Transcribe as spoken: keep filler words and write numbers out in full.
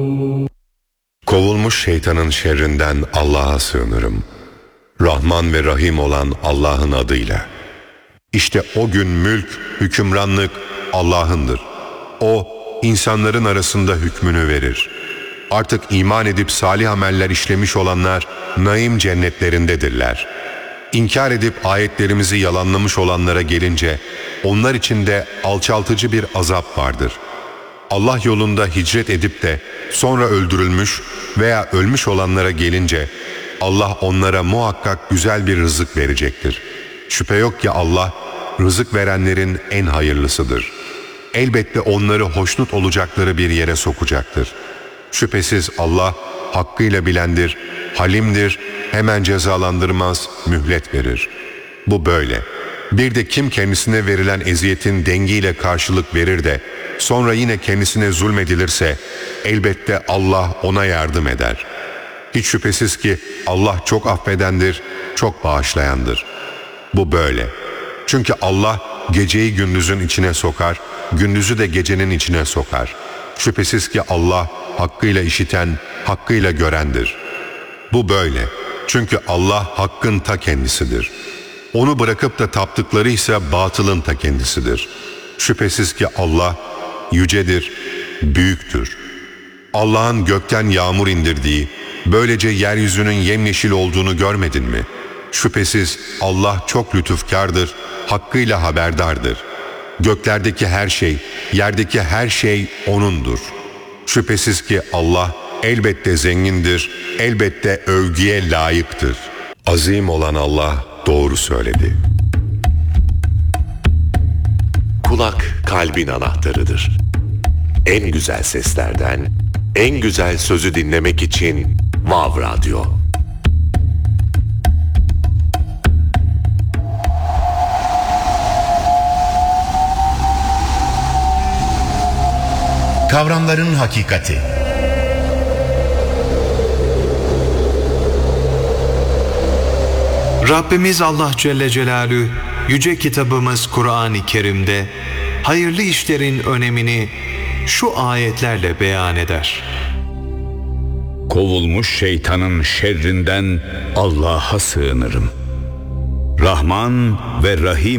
Kovulmuş şeytanın şerrinden Allah'a sığınırım. Rahman ve Rahim olan Allah'ın adıyla. İşte o gün mülk, hükümranlık Allah'ındır. O, insanların arasında hükmünü verir. Artık iman edip salih ameller işlemiş olanlar naim cennetlerindedirler. İnkar edip ayetlerimizi yalanlamış olanlara gelince, onlar için de alçaltıcı bir azap vardır. Allah yolunda hicret edip de sonra öldürülmüş veya ölmüş olanlara gelince, Allah onlara muhakkak güzel bir rızık verecektir. Şüphe yok ki Allah, rızık verenlerin en hayırlısıdır. Elbette onları hoşnut olacakları bir yere sokacaktır. Şüphesiz Allah, hakkıyla bilendir, halimdir, hemen cezalandırmaz, mühlet verir. Bu böyle. Bir de kim kendisine verilen eziyetin dengiyle karşılık verir de, sonra yine kendisine zulmedilirse, elbette Allah ona yardım eder. Hiç şüphesiz ki Allah çok affedendir, çok bağışlayandır. Bu böyle. Çünkü Allah geceyi gündüzün içine sokar, gündüzü de gecenin içine sokar. Şüphesiz ki Allah hakkıyla işiten, hakkıyla görendir. Bu böyle. Çünkü Allah hakkın ta kendisidir. Onu bırakıp da taptıkları ise batılın ta kendisidir. Şüphesiz ki Allah yücedir, büyüktür. Allah'ın gökten yağmur indirdiği, böylece yeryüzünün yemyeşil olduğunu görmedin mi? Şüphesiz Allah çok lütufkardır, hakkıyla haberdardır. Göklerdeki her şey, yerdeki her şey O'nundur. Şüphesiz ki Allah elbette zengindir, elbette övgüye layıktır. Azim olan Allah doğru söyledi. Kulak kalbin anahtarıdır. En güzel seslerden, en güzel sözü dinlemek için Vav Radyo. Kavramların hakikati. Rabbimiz Allah Celle Celaluhu yüce kitabımız Kur'an-ı Kerim'de hayırlı işlerin önemini şu ayetlerle beyan eder. Kovulmuş şeytanın şerrinden Allah'a sığınırım. Rahman ve Rahim